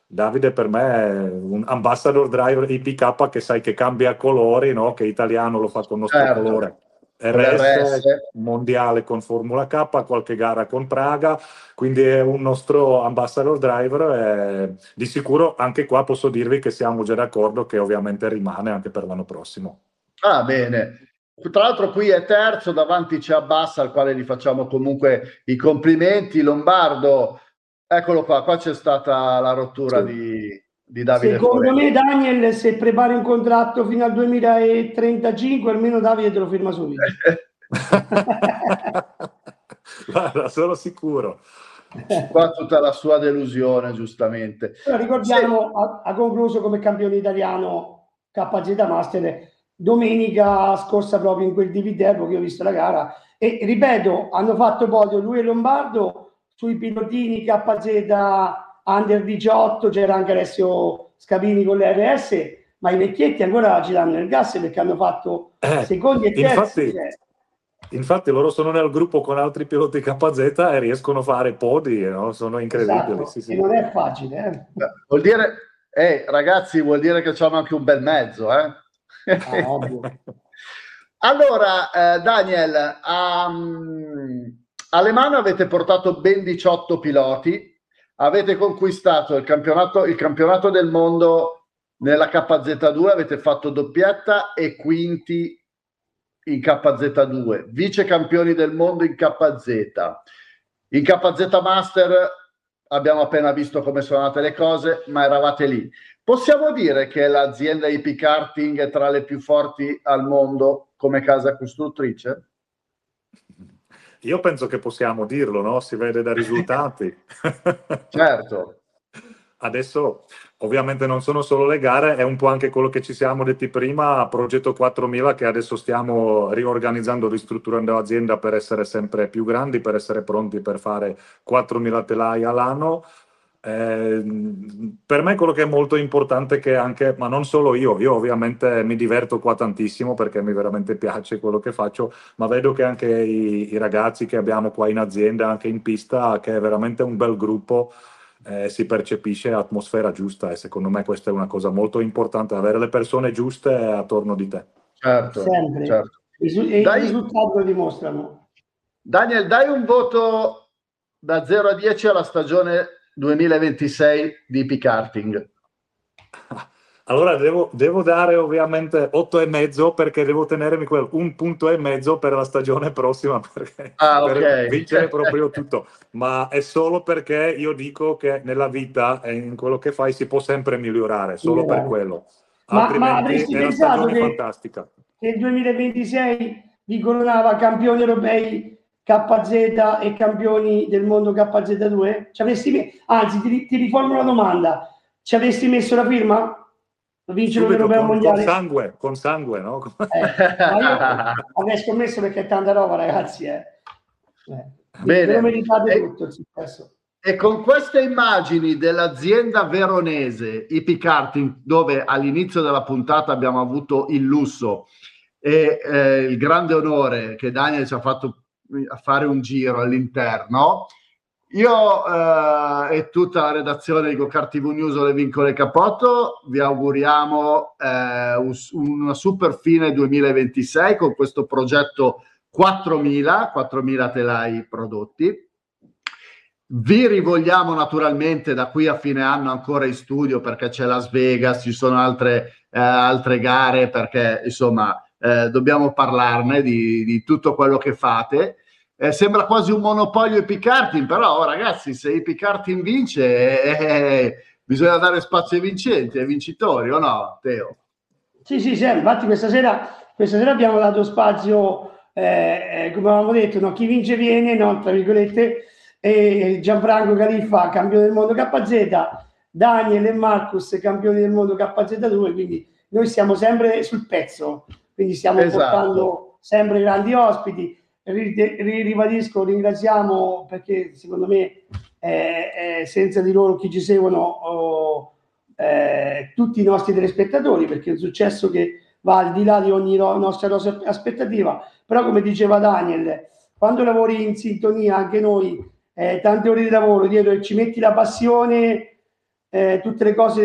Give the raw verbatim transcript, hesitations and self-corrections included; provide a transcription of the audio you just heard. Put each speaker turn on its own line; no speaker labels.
Davide per me è un ambassador driver I P K che sai che cambia colori, no? Che italiano lo fa con il nostro
Certo,
colore
con
R S,
l'R S.
mondiale con Formula K, qualche gara con Praga, quindi è un nostro ambassador driver e di sicuro anche qua posso dirvi che siamo già d'accordo che ovviamente rimane anche per l'anno prossimo.
Ah, bene. Tra l'altro qui è terzo, davanti c'è Abbas al quale gli facciamo comunque i complimenti. Lombardo, eccolo qua, qua c'è stata la rottura
Sì.
di, di Davide
Secondo
Forelli.
me Daniel, se prepari un contratto fino al duemilatrentacinque, almeno Davide te lo firma subito.
Guarda, sono sicuro.
Qua tutta la sua delusione, giustamente.
Allora, ricordiamo, sì. ha, ha concluso come campione italiano K Z Master domenica scorsa proprio in quel di Viterbo che ho visto la gara e ripeto, hanno fatto podio lui e Lombardo sui pilotini K Z Under diciotto, c'era anche Alessio Scapini con l'R S, ma i vecchietti ancora ci danno il gas perché hanno fatto
eh,
secondi e terzi.
Infatti, cioè. infatti loro sono nel gruppo con altri piloti K Z e riescono a fare podi, no? Sono incredibili.
Esatto.
Sì, sì.
E non è facile. Eh?
Vuol dire, eh, ragazzi, vuol dire che c'hanno anche un bel mezzo. Eh?
Ah, ovvio.
Allora, eh, Daniel, um, alle mani avete portato ben diciotto piloti, avete conquistato il campionato, il campionato del mondo nella K Z due, avete fatto doppietta e quinti in K Z due, vice campioni del mondo in K Z. In K Z Master abbiamo appena visto come sono andate le cose, ma eravate lì. Possiamo dire che l'azienda I P Karting è tra le più forti al mondo come casa costruttrice?
Io penso che possiamo dirlo, no? Si vede dai risultati.
Certo.
Adesso ovviamente non sono solo le gare, è un po' anche quello che ci siamo detti prima, Progetto quattromila, che adesso stiamo riorganizzando, ristrutturando l'azienda per essere sempre più grandi, per essere pronti per fare quattromila telai all'anno. Eh, per me quello che è molto importante è che anche, ma non solo io, io ovviamente mi diverto qua tantissimo perché mi veramente piace quello che faccio, ma vedo che anche i, i ragazzi che abbiamo qua in azienda, anche in pista, che è veramente un bel gruppo, eh, si percepisce atmosfera giusta e secondo me questa è una cosa molto importante, avere le persone giuste attorno di te.
Certo,
sempre.
certo.
E
Dai,
i risultati lo dimostrano.
Daniel, dai un voto da zero a dieci alla stagione duemilaventisei di I P Karting.
Allora devo, devo dare ovviamente otto e mezzo perché devo tenermi quel un punto e mezzo per la stagione prossima perché,
ah,
per
okay.
vincere proprio tutto, ma è solo perché io dico che nella vita e in quello che fai si può sempre migliorare, solo
migliorare.
per quello.
Ma,
Altrimenti
ma avresti
è una
pensato
stagione
che,
fantastica.
che il duemilaventisei vi coronava campioni europei K Z e campioni del mondo K Z due? Ci avresti, anzi ti, ti riformulo la domanda, ci avresti messo la firma? Vincere l'Europeo
con,
mondiale?
con sangue, con sangue, no?
Eh, ma io avrei scommesso perché è tanta roba, ragazzi. Eh. Eh.
Bene.
Ve lo meritate
e,
tutto il successo.
E con queste immagini dell'azienda veronese I P Karting, dove all'inizio della puntata abbiamo avuto il lusso e eh, il grande onore che Daniel ci ha fatto a fare un giro all'interno, io eh, e tutta la redazione di GoKart T V News Le Vincole Capotto vi auguriamo eh, un, una super fine duemilaventisei con questo progetto quattromila telai prodotti. Vi rivogliamo naturalmente da qui a fine anno ancora in studio perché c'è Las Vegas, ci sono altre, eh, altre gare perché insomma eh, dobbiamo parlarne di, di tutto quello che fate. Eh, sembra quasi un monopolio I P Karting, però oh, ragazzi, se I P Karting vince eh, eh, bisogna dare spazio ai vincenti, ai vincitori, o no, Teo?
Sì, sì, sì, infatti questa sera, questa sera abbiamo dato spazio, eh, come avevamo detto, no? Chi vince viene, no? Tra virgolette, e Gianfranco Califfa, campione del mondo K Z, Daniel e Marcus, campioni del mondo K Z due, quindi noi siamo sempre sul pezzo, quindi stiamo
Esatto.
portando sempre grandi ospiti. Ribadisco, ringraziamo perché secondo me eh, eh, senza di loro chi ci seguono oh, eh, tutti i nostri telespettatori, perché è un successo che va al di là di ogni ro- nostra nostra aspettativa, però come diceva Daniel, quando lavori in sintonia anche noi, eh, tante ore di lavoro dietro e ci metti la passione, eh, tutte le cose